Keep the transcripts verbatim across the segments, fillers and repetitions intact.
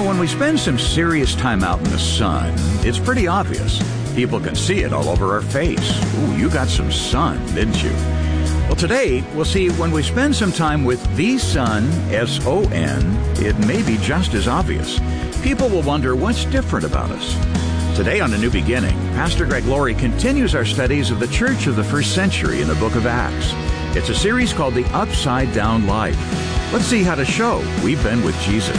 know, when we spend some serious time out in the sun, it's pretty obvious. People can see it all over our face. Ooh, you got some sun, didn't you? Well, today, we'll see when we spend some time with the sun, S O N, it may be just as obvious. People will wonder what's different about us. Today on A New Beginning, Pastor Greg Laurie continues our studies of the church of the first century in the book of Acts. It's a series called The Upside Down Life. Let's see how to show we've been with Jesus.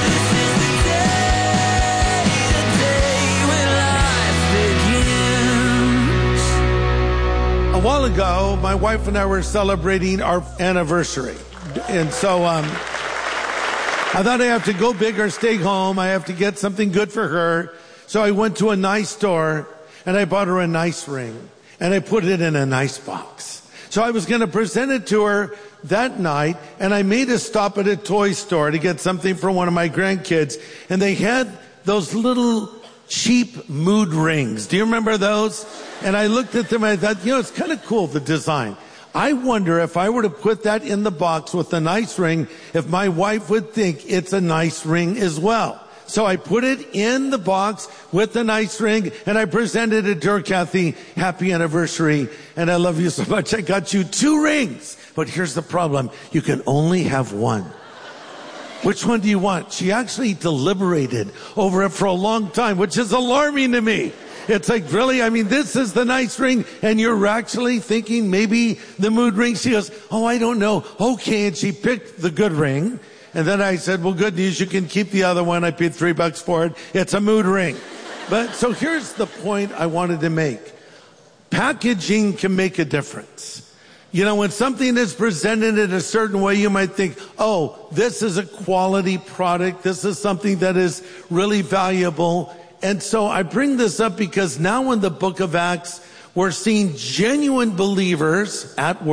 A while ago, my wife and I were celebrating our anniversary. And so um, I thought I have to go big or stay home. I have to get something good for her. So I went to a nice store and I bought her a nice ring. And I put it in a nice box. So I was going to present it to her that night. And I made a stop at a toy store to get something for one of my grandkids. And they had those little cheap mood rings. Do you remember those? And I looked at them and I thought, you know, it's kind of cool, the design. I wonder if I were to put that in the box with a nice ring, if my wife would think it's a nice ring as well. So I put it in the box with the nice ring and I presented it to her. Kathy, happy anniversary. And I love you so much. I got you two rings. But here's the problem. You can only have one. Which one do you want? She actually deliberated over it for a long time, which is alarming to me. It's like, really? I mean, this is the nice ring, and you're actually thinking maybe the mood ring? She goes, oh, I don't know. Okay, and she picked the good ring. And then I said, well, good news, you can keep the other one. I paid three bucks for it. It's a mood ring. But so here's the point I wanted to make. Packaging can make a difference. You know, when something is presented in a certain way, you might think, oh, this is a quality product. This is something that is really valuable. And so I bring this up because now in the book of Acts, we're seeing genuine believers at work.